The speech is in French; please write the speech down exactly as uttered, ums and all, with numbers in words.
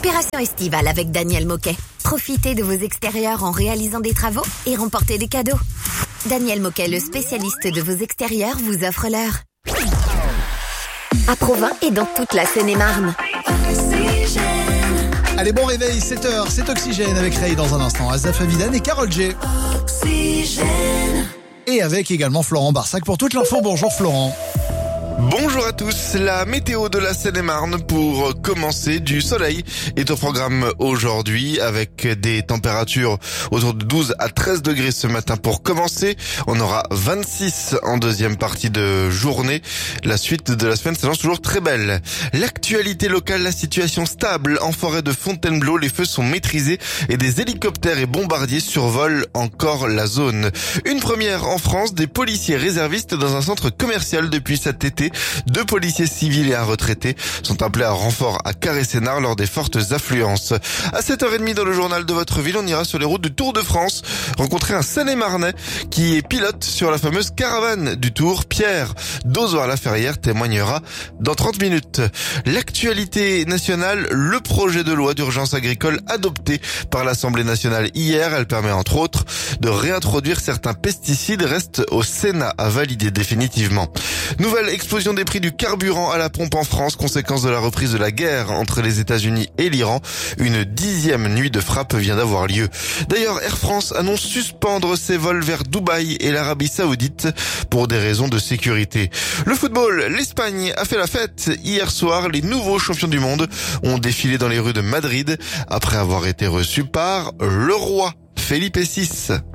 Opération estivale avec Daniel Moquet. Profitez de vos extérieurs en réalisant des travaux et remportez des cadeaux. Daniel Moquet, le spécialiste de vos extérieurs, vous offre l'heure. À Provins et dans toute la Seine-et-Marne. Allez, bon réveil, sept heures, c'est Oxygène avec Ray dans un instant. Azaf Avidan et Carole G. Oxygène. Et avec également Florent Barsac pour toute l'info. Bonjour Florent. Bonjour à tous, la météo de la Seine-et-Marne pour commencer. Du soleil est au programme aujourd'hui avec des températures autour de douze à treize degrés ce matin pour commencer. On aura vingt-six en deuxième partie de journée. La suite de la semaine s'annonce toujours très belle. L'actualité locale, la situation stable en forêt de Fontainebleau. Les feux sont maîtrisés et des hélicoptères et bombardiers survolent encore la zone. Une première en France, des policiers réservistes dans un centre commercial depuis cet été. Deux policiers civils et un retraité sont appelés à renfort à Carré-Sénart lors des fortes affluences. À sept heures trente dans le journal de votre ville, on ira sur les routes du Tour de France, rencontrer un Seine-et-Marnais qui est pilote sur la fameuse caravane du Tour. Pierre d'Ozoir-la-Ferrière témoignera dans trente minutes. L'actualité nationale, le projet de loi d'urgence agricole adopté par l'Assemblée nationale hier. Elle permet entre autres de réintroduire certains pesticides, reste au Sénat à valider définitivement. Nouvelle explosion des prix du carburant à la pompe en France, conséquence de la reprise de la guerre entre les États-Unis et l'Iran. Une dixième nuit de frappe vient d'avoir lieu. D'ailleurs, Air France annonce suspendre ses vols vers Dubaï et l'Arabie Saoudite pour des raisons de sécurité. Le football, l'Espagne a fait la fête. Hier soir, les nouveaux champions du monde ont défilé dans les rues de Madrid après avoir été reçus par le roi Felipe six.